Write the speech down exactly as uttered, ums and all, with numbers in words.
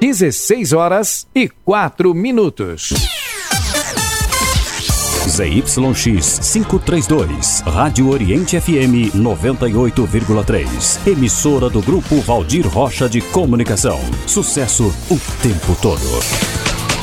dezesseis horas e quatro minutos. Z Y X quinhentos e trinta e dois, Rádio Oriente F M noventa e oito vírgula três. Emissora do Grupo Valdir Rocha de Comunicação. Sucesso o tempo todo.